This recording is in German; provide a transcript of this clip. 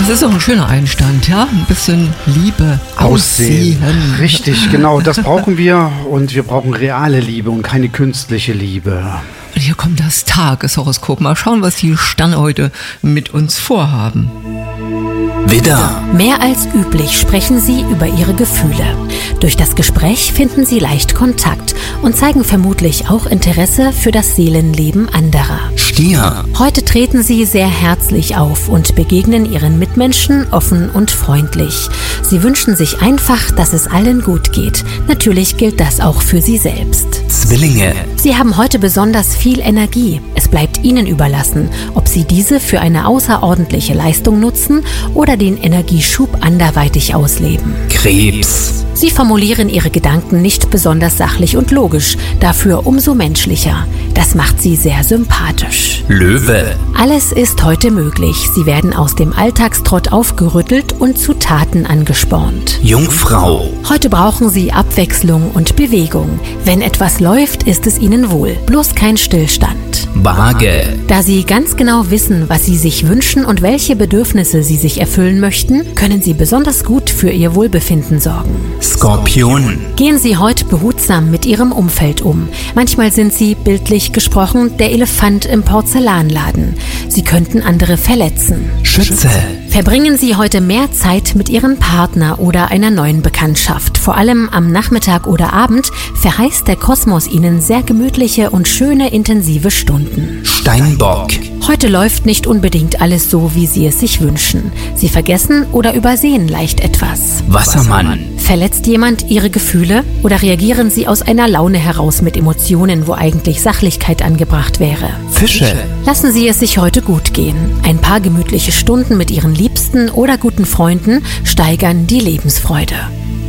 Das ist auch ein schöner Einstand, ja? Ein bisschen Liebe aussehen. Richtig, genau, das brauchen wir. Und wir brauchen reale Liebe und keine künstliche Liebe. Und hier kommt das Tageshoroskop. Mal schauen, was die Sterne heute mit uns vorhaben. Widder. Mehr als üblich sprechen Sie über Ihre Gefühle. Durch das Gespräch finden Sie leicht Kontakt und zeigen vermutlich auch Interesse für das Seelenleben anderer. Stier. Heute treten Sie sehr herzlich auf und begegnen Ihren Mitmenschen offen und freundlich. Sie wünschen sich einfach, dass es allen gut geht. Natürlich gilt das auch für Sie selbst. Zwillinge. Sie haben heute besonders viel Energie. Es bleibt Ihnen überlassen, ob Sie diese für eine außerordentliche Leistung nutzen oder den Energieschub anderweitig ausleben. Krebs. Sie formulieren Ihre Gedanken nicht besonders sachlich und logisch, dafür umso menschlicher. Das macht Sie sehr sympathisch. Löwe. Alles ist heute möglich. Sie werden aus dem Alltagstrott aufgerüttelt und zu Taten angespornt. Jungfrau. Heute brauchen Sie Abwechslung und Bewegung. Wenn etwas läuft, ist es Ihnen wohl. Bloß kein Stillstand. Waage. Da Sie ganz genau wissen, was Sie sich wünschen und welche Bedürfnisse Sie sich erfüllen möchten, können Sie besonders gut für Ihr Wohlbefinden sorgen. Skorpion. Gehen Sie heute behutsam mit Ihrem Umfeld um. Manchmal sind Sie, bildlich gesprochen, der Elefant im Porzellanladen. Sie könnten andere verletzen. Schütze. Verbringen Sie heute mehr Zeit mit Ihrem Partner oder einer neuen Bekanntschaft. Vor allem am Nachmittag oder Abend verheißt der Kosmos Ihnen sehr gemütliche und schöne, intensive Stunden. Steinbock. Heute läuft nicht unbedingt alles so, wie Sie es sich wünschen. Sie vergessen oder übersehen leicht etwas. Wassermann. Verletzt jemand Ihre Gefühle oder reagieren Sie aus einer Laune heraus mit Emotionen, wo eigentlich Sachlichkeit angebracht wäre? Fische. Lassen Sie es sich heute gut gehen. Ein paar gemütliche Stunden mit Ihren Liebsten oder guten Freunden steigern die Lebensfreude.